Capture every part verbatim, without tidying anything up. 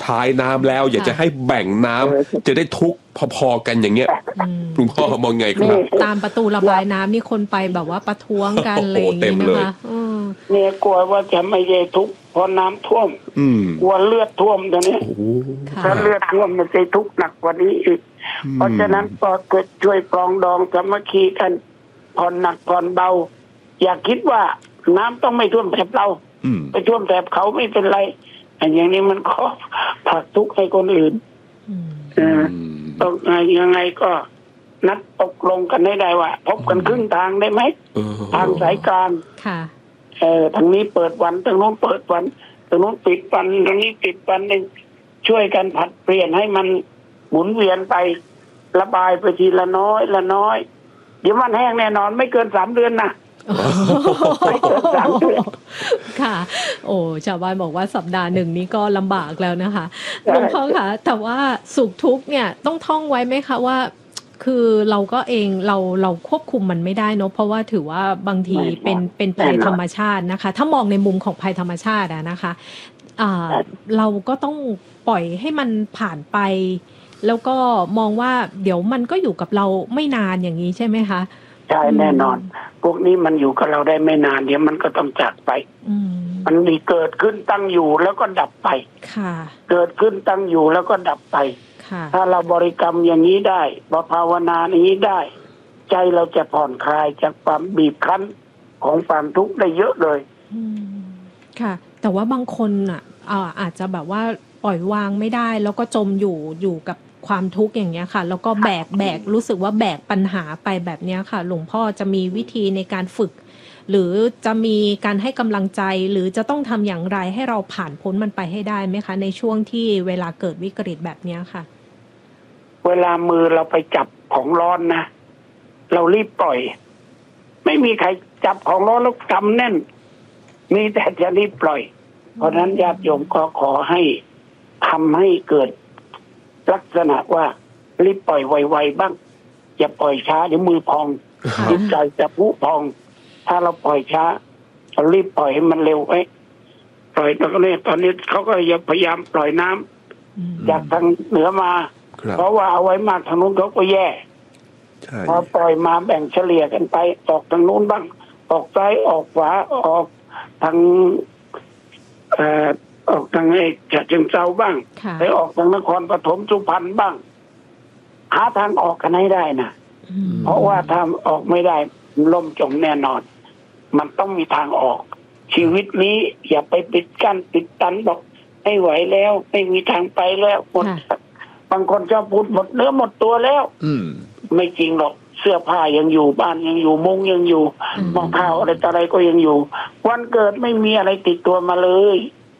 ท้ายน้ำแล้วอยากจะให้แบ่งน้ำจะได้ทุกพอๆกันอย่างเงี้ยหลวงพ่อมองไงครับตามประตูระบายน้ำนี่คนไปแบบว่าประท้วงกันเลยอย่างนี้นะคะเนี่ยกลัวว่าจะไม่ได้ทุกเพราะน้ำท่วมกลัวเลือดท่วมตอนนี้ถ้าเลือดท่วมมันจะทุกข์หนักกว่านี้อีกเพราะฉะนั้นก็เกิดช่วยปรองดองสามัคคีกันผ่อนหนักผ่อนเบาอย่าคิดว่าน้ำต้องไม่ท่วมแถบเราไปท่วมแถบเขาไม่เป็นไรอย่างนี้มันก็ผลักทุกข์ให้คนอื่นต้องยังไงก็นัดตกลงกันให้ได้ว่าพบกันครึ่งทางได้ไหมทางสายกลางเออทางนี้เปิดวันทางโน้นเปิดวันทางโน้นปิดวันทางนี้ปิดวันหนึ่งช่วยกันผัดเปลี่ยนให้มันหมุนเวียนไประบายไปทีละน้อยละน้อยเดี๋ยวมันแห้งแน่นอนไม่เกินสามเดือนนะไม่เกินสามเดือนค่ะโอ้ชาวบ้านบอกว่าสัปดาห์หนึ่งนี้ก็ลำบากแล้วนะคะหลวงพ่อคะแต่ว่าสุขทุกข์เนี่ยต้องท่องไว้ไหมคะว่าคือเราก็เองเราเราควบคุมมันไม่ได้เนอะเพราะว่าถือว่าบางทีเป็นเป็นภัยธรรมชาตินะคะถ้ามองในมุมของภัยธรรมชาติอะนะคะอ่าเราก็ต้องปล่อยให้มันผ่านไปแล้วก็มองว่าเดี๋ยวมันก็อยู่กับเราไม่นานอย่างนี้ใช่ไหมคะใช่แน่นอนพวกนี้มันอยู่กับเราได้ไม่นานเดี๋ยวมันก็ต้องจากไปมันมีเกิดขึ้นตั้งอยู่แล้วก็ดับไปเกิดขึ้นตั้งอยู่แล้วก็ดับไปถ้าเราบริกรรมอย่างนี้ได้ภาวนาอย่างนี้ได้ใจเราจะผ่อนคลายจากความบีบคั้นของความทุกข์ได้เยอะเลยค่ะแต่ว่าบางคนอ่ะอาจจะแบบว่าปล่อยวางไม่ได้แล้วก็จมอยู่อยู่กับความทุกข์อย่างเงี้ยค่ะแล้วก็แบกแบกรู้สึกว่าแบกปัญหาไปแบบเนี้ยค่ะหลวงพ่อจะมีวิธีในการฝึกหรือจะมีการให้กำลังใจหรือจะต้องทำอย่างไรให้เราผ่านพ้นมันไปให้ได้ไหมคะในช่วงที่เวลาเกิดวิกฤตแบบเนี้ยค่ะเวลามือเราไปจับของร้อนนะเรารีบปล่อยไม่มีใครจับของร้อนแล้วกำแน่นมีแต่จะรีบปล่อยเพราะนั้นญาติโยมก็ขอให้ทำให้เกิดลักษณะว่ารีบปล่อยไวๆบ้างอย่าปล่อยช้าเดี๋ยวมือพองจิตใจจะพุพองถ้าเราปล่อยช้าเรารีบปล่อยให้มันเร็วไว้ปล่อยแล้วก็เนี่ยตอนนี้เขาก็พยายามปล่อยน้ำจากทางเหนือมาเพราะว่าเอาไว้มากทางนู้นเขาก็แย่พอปล่อยมาแบ่งเฉลี่ยกันไปออกทางนู้นบ้างออกซ้ายออกขวาออกทางเอ่อออกทางไอ้ฉะเชิงเทราบ้างไปออกทางนครปฐมสุพรรณบ้างหาทางออกกันให้ได้นะเพราะว่าถ้าออกไม่ได้ล่มจมแน่นอนมันต้องมีทางออกชีวิตนี้อย่าไปปิดกั้นปิดตันบอกไม่ไหวแล้วไม่มีทางไปแล้วหมดบางคนชอบพูดหมดเนื้อหมดตัวแล้วไม่จริงหรอกเสื้อผ้ายังอยู่บ้านยังอยู่มุ้งยังอยู่มองข้าวอะไรต่ออะไรก็ยังอยู่วันเกิดไม่มีอะไรติดตัวมาเลย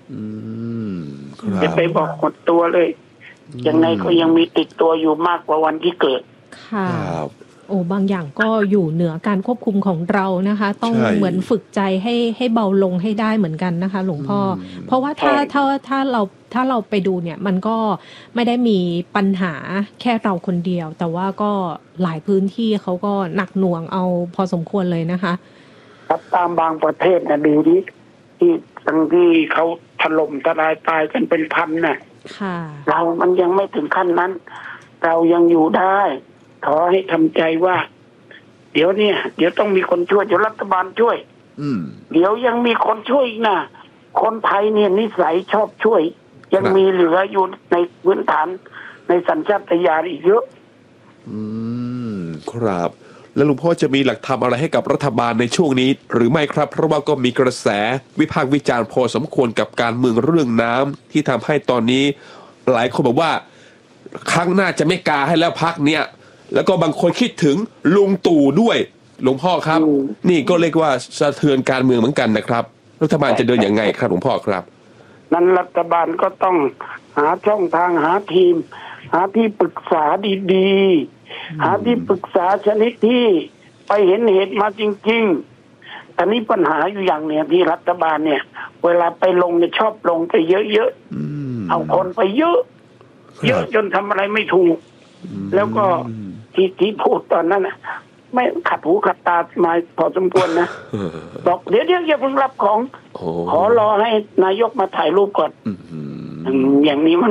จะไปบอกหมดตัวเลยยังไงก็ยังมีติดตัวอยู่มากกว่าวันที่เกิดค่ะโอ้บางอย่างก็อยู่เหนือการควบคุมของเรานะคะต้องเหมือนฝึกใจให้ให้เบาลงให้ได้เหมือนกันนะคะหลวงพ่อเพราะว่าถ้าถ้าถ้าเราถ้าเราไปดูเนี่ยมันก็ไม่ได้มีปัญหาแค่เราคนเดียวแต่ว่าก็หลายพื้นที่เขาก็หนักหน่วงเอาพอสมควรเลยนะคะครับตามบางประเทศนะดูดิที่ทั้งที่เขาถล่มทลายตายกันเป็นพันน่ะเรามันยังไม่ถึงขั้นนั้นเรายังอยู่ได้ขอให้ทำใจว่าเดี๋ยวเนี่ยเดี๋ยวต้องมีคนช่วยเดี๋ยวรัฐบาลช่วยเดี๋ยวยังมีคนช่วยอีกนะคนไทยเนี่ยนิสัยชอบช่วยยังมีเหลืออยู่ในพื้นฐานในสัญชาตญาณอีกเยอะอืมครับแล้วหลวงพ่อจะมีหลักธรรมอะไรให้กับรัฐบาลในช่วงนี้หรือไม่ครับเพราะว่าก็มีกระแสวิพากษ์วิจารณ์พอสมควรกับการเมืองเรื่องน้ำที่ทำให้ตอนนี้หลายคนบอกว่าครั้งหน้าจะไม่กาให้แล้วพรรคเนี้ยแล้วก็บางคนคิดถึงลุงตู่ด้วยหลวงพ่อครับนี่ก็เรียกว่าสะเทือนการเมืองเหมือนกันนะครับรัฐบาลจะเดินยังไงครับหลวงพ่อครับนั้นรัฐบาลก็ต้องหาช่องทางหาทีมหาที่ปรึกษาดีๆหาที่ปรึกษาชนิดที่ไปเห็นเหตุมาจริงๆอันนี้ปัญหาอยู่อย่างเนี่ยที่รัฐบาลเนี่ยเวลาไปลงเนี่ยชอบลงไปเยอะๆเอาคนไปเยอะเยอะจนทำอะไรไม่ถูกแล้วก็ที่ที่พูดตอนนั้นนะไม่ขัดหูขัดตามาพอสมควรนะบอกเดี๋ยวเดี๋ยวอย่าเพิ่งรับของขอรอให้นายกมาถ่ายรูปก่อนอย่างนี้มัน